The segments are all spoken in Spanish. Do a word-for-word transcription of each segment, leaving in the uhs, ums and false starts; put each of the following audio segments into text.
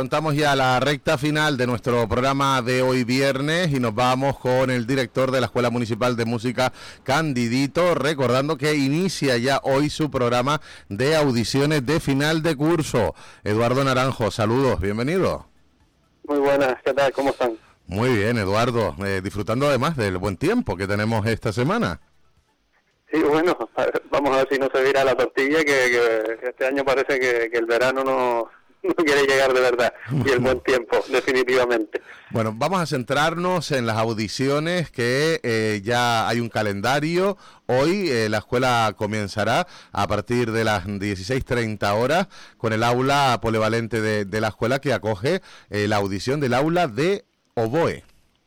Contamos ya la recta final de nuestro programa de hoy viernes y nos vamos con el director de la Escuela Municipal de Música Candidito, recordando que inicia ya hoy su programa de audiciones de final de curso. Eduardo Naranjo, saludos, bienvenido. Muy buenas, ¿qué tal? ¿Cómo están? Muy bien, Eduardo, eh, disfrutando además del buen tiempo que tenemos esta semana. Sí, bueno, vamos a ver si no se vira la tortilla, que, que este año parece que, que el verano no... no quiere llegar de verdad, y el buen tiempo, definitivamente. Bueno, vamos a centrarnos en las audiciones, que eh, ya hay un calendario. Hoy eh, la escuela comenzará a partir de las dieciséis treinta horas con el aula polivalente de, de la escuela, que acoge eh, la audición del aula de oboe.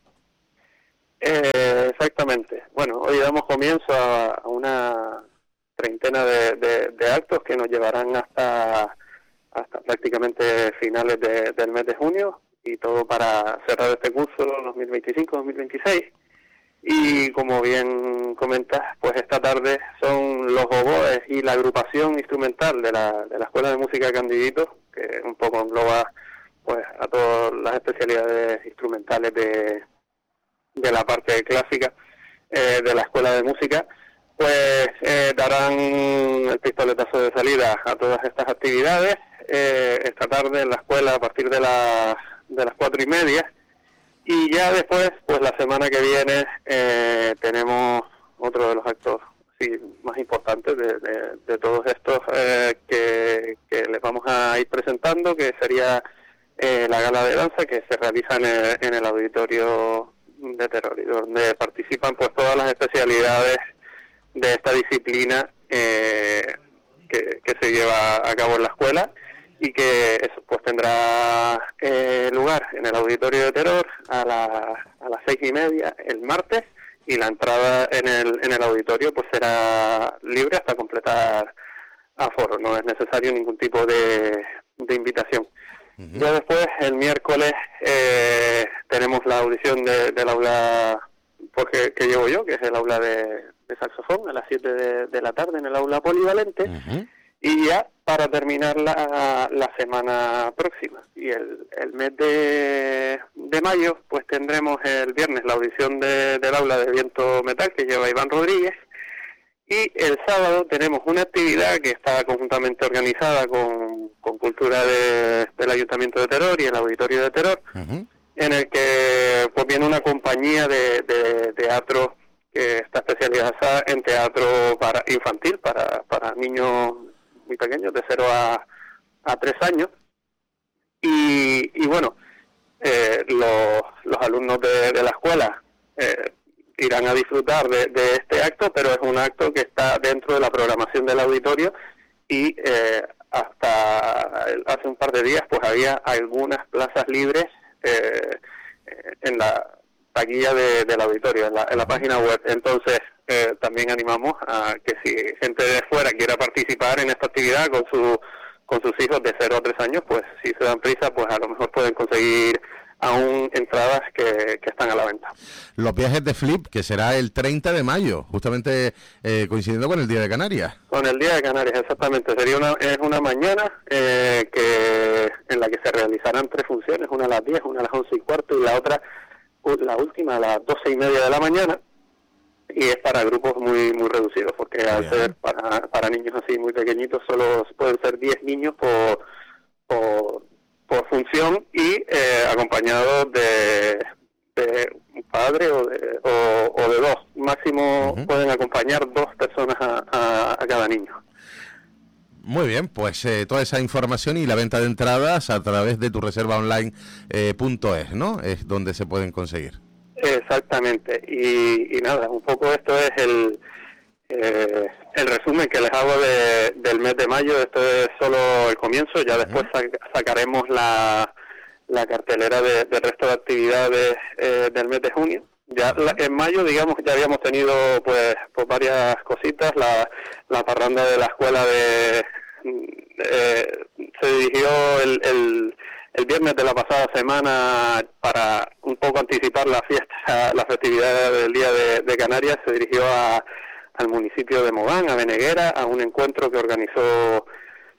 Eh, exactamente. Bueno, hoy damos comienzo a, a una treintena de, de, de actos que nos llevarán hasta... hasta prácticamente finales de, del mes de junio, y todo para cerrar este curso dos mil veinticinco dos mil veintiséis. Y como bien comentas, pues esta tarde son los oboes y la agrupación instrumental de la, de la Escuela de Música Candidito, que un poco engloba pues a todas las especialidades instrumentales de, de la parte clásica eh, de la Escuela de Música. Pues eh, darán el pistoletazo de salida a todas estas actividades eh, esta tarde en la escuela a partir de, la, de las cuatro y media, y ya después, pues la semana que viene eh, tenemos otro de los actos sí, más importantes de, de, de todos estos eh, que, que les vamos a ir presentando, que sería eh, la gala de danza, que se realiza en el, en el auditorio de Teror, y donde participan pues todas las especialidades de esta disciplina eh, que, que se lleva a cabo en la escuela, y que eso pues tendrá eh, lugar en el auditorio de Teror a, la, a las seis y media el martes, y la entrada en el, en el auditorio pues será libre hasta completar aforo, no es necesario ningún tipo de, de invitación. Uh-huh. Ya después, el miércoles, eh, tenemos la audición de, del aula pues, que, que llevo yo, que es el aula de, de saxofón, a las siete de, de la tarde en el aula polivalente. Uh-huh. Y ya para terminar la, la semana próxima y el, el mes de, de mayo, pues tendremos el viernes la audición de, del aula de viento metal, que lleva Iván Rodríguez, y el sábado tenemos una actividad que está conjuntamente organizada con, con Cultura de, del Ayuntamiento de Teror y el Auditorio de Teror, uh-huh. en el que pues viene una compañía de, de teatro que está especializada en teatro para infantil, para, para niños muy pequeños, de cero a, a tres años, y, y bueno, eh, los, los alumnos de, de la escuela eh, irán a disfrutar de, de este acto, pero es un acto que está dentro de la programación del auditorio, y eh, hasta hace un par de días pues había algunas plazas libres eh, en la taquilla de, del auditorio, en la, en la página web. Entonces eh, también animamos a que si gente de fuera quiera participar en esta actividad con su con sus hijos de cero a tres años, pues si se dan prisa, pues a lo mejor pueden conseguir aún entradas que, que están a la venta. Los viajes de Flip, que será el treinta de mayo, justamente eh, coincidiendo con el Día de Canarias. Con el Día de Canarias, exactamente. Sería una es una mañana eh, que en la que se realizarán tres funciones, una a las diez, una a las once y cuarto, y la otra, la última, a las doce y media de la mañana, y es para grupos muy muy reducidos, porque Bien. al ser para, para niños así muy pequeñitos, solo pueden ser diez niños por, por, por función, y eh, acompañados de, de un padre o de, o, o de dos. Máximo uh-huh. pueden acompañar dos personas a, a, a cada niño. Muy bien, pues eh, toda esa información y la venta de entradas a través de tu reserva online eh, punto es, ¿no? Es donde se pueden conseguir. Exactamente, y, y nada, un poco esto es el eh, el resumen que les hago de, del mes de mayo. Esto es solo el comienzo, ya después sac- sacaremos la, la cartelera de, del resto de actividades eh, del mes de junio. Ya la, en mayo, digamos, ya habíamos tenido pues, pues varias cositas. La, la parranda de la escuela de eh, se dirigió el, el el viernes de la pasada semana para un poco anticipar la fiesta, la festividad del Día de, de Canarias. Se dirigió a, al municipio de Mogán, a Beneguera, a un encuentro que organizó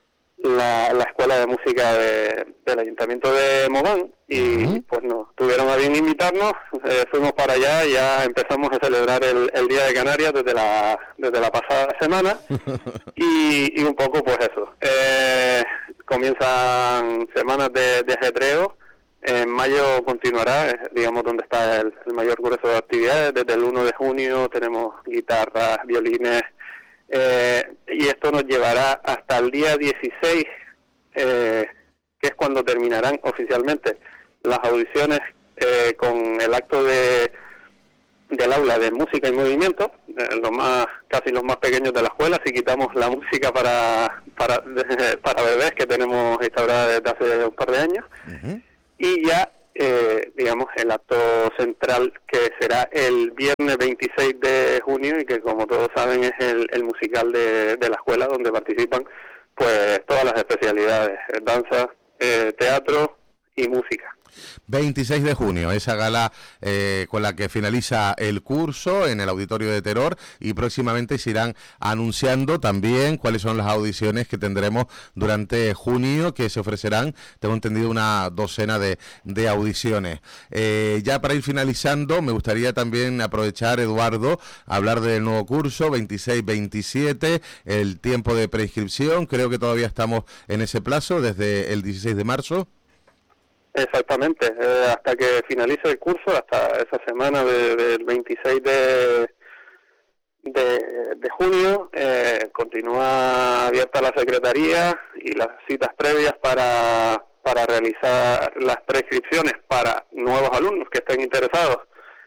la, la Escuela de Música de, del Ayuntamiento de Mogán, y uh-huh. pues nos tuvieron a bien invitarnos, eh, fuimos para allá y ya empezamos a celebrar el, el Día de Canarias desde la desde la pasada semana y, y un poco pues eso, eh, comienzan semanas de, de ajetreo. En mayo continuará, eh, digamos, donde está el, el mayor grueso de actividades. Desde el uno de junio tenemos guitarras, violines, eh, y esto nos llevará hasta el día dieciséis, eh, que es cuando terminarán oficialmente las audiciones eh, con el acto de del aula de música y movimiento, eh, los más casi los más pequeños de la escuela, si quitamos la música para para para bebés que tenemos instaurada desde hace un par de años. Uh-huh. Y ya, eh, digamos, el acto central, que será el viernes veintiséis de junio y que, como todos saben, es el, el musical de, de la escuela, donde participan pues todas las especialidades, danza, eh, teatro y música. veintiséis de junio, esa gala eh, con la que finaliza el curso en el Auditorio de Teror, y próximamente se irán anunciando también cuáles son las audiciones que tendremos durante junio, que se ofrecerán, tengo entendido, una docena de, de audiciones. Eh, ya para ir finalizando, me gustaría también aprovechar, Eduardo, hablar del nuevo curso veintiséis veintisiete, el tiempo de preinscripción, creo que todavía estamos en ese plazo, desde el dieciséis de marzo. Exactamente, eh, hasta que finalice el curso, hasta esa semana de, del veintiséis de, de, de junio, eh, continúa abierta la Secretaría y las citas previas para, para realizar las prescripciones para nuevos alumnos que estén interesados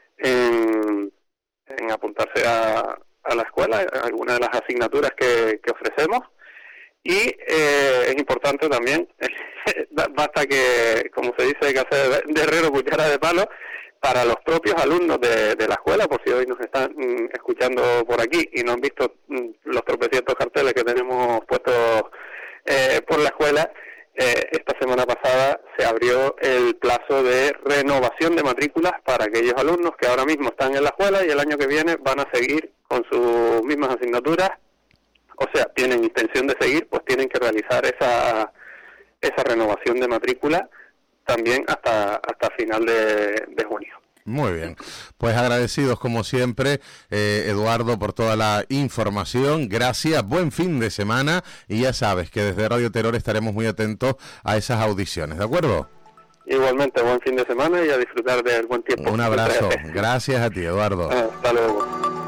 en, en apuntarse a, a la escuela, a alguna de las asignaturas que, que ofrecemos. Y eh, es importante también, basta que, como se dice, que hacer de herrero cuchara de palo, para los propios alumnos de, de la escuela, por si hoy nos están mm, escuchando por aquí y no han visto mm, los tropecientos carteles que tenemos puestos eh, por la escuela, eh, esta semana pasada se abrió el plazo de renovación de matrículas para aquellos alumnos que ahora mismo están en la escuela y el año que viene van a seguir con sus mismas asignaturas. O sea, tienen intención de seguir, pues tienen que realizar esa esa renovación de matrícula también hasta hasta final de, de junio. Muy bien, pues agradecidos como siempre, eh, Eduardo, por toda la información. Gracias, buen fin de semana, y ya sabes que desde Radio Teror estaremos muy atentos a esas audiciones, ¿de acuerdo? Igualmente, buen fin de semana y a disfrutar del buen tiempo. Un abrazo, gracias a ti, Eduardo. Hasta luego.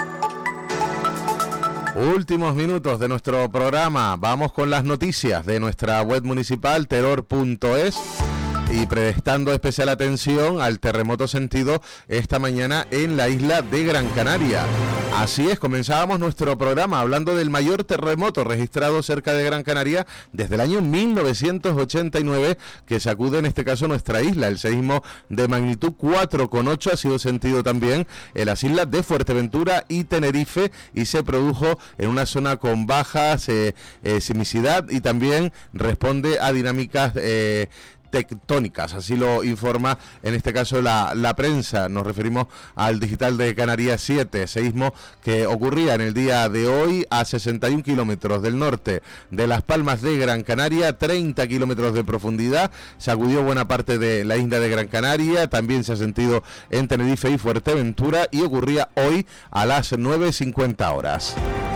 Últimos minutos de nuestro programa, vamos con las noticias de nuestra web municipal, teror punto es, y prestando especial atención al terremoto sentido esta mañana en la isla de Gran Canaria. Así es, comenzábamos nuestro programa hablando del mayor terremoto registrado cerca de Gran Canaria desde el año mil novecientos ochenta y nueve, que sacude en este caso nuestra isla. El seísmo de magnitud cuatro coma ocho ha sido sentido también en las islas de Fuerteventura y Tenerife, y se produjo en una zona con baja eh, eh, sismicidad, y también responde a dinámicas eh, tectónicas, así lo informa en este caso la, la prensa. Nos referimos al digital de Canarias siete, seísmo que ocurría en el día de hoy a sesenta y un kilómetros del norte de Las Palmas de Gran Canaria, treinta kilómetros de profundidad, sacudió buena parte de la isla de Gran Canaria, también se ha sentido en Tenerife y Fuerteventura, y ocurría hoy a las nueve cincuenta horas.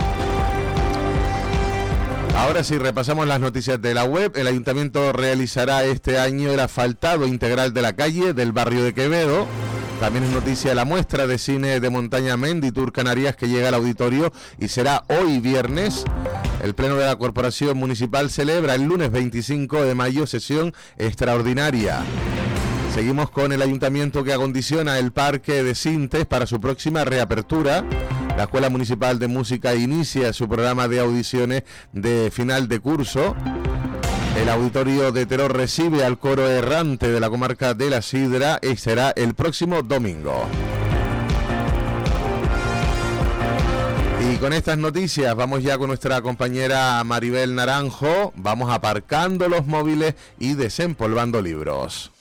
Ahora sí, repasamos las noticias de la web. El Ayuntamiento realizará este año el asfaltado integral de la calle del barrio de Quevedo. También es noticia la muestra de cine de montaña Menditour Canarias, que llega al auditorio y será hoy viernes. El Pleno de la Corporación Municipal celebra el lunes veinticinco de mayo sesión extraordinaria. Seguimos con el Ayuntamiento, que acondiciona el Parque de Sintes para su próxima reapertura. La Escuela Municipal de Música inicia su programa de audiciones de final de curso. El Auditorio de Teror recibe al coro errante de la comarca de La Sidra, y será el próximo domingo. Y con estas noticias vamos ya con nuestra compañera Maribel Naranjo. Vamos aparcando los móviles y desempolvando libros.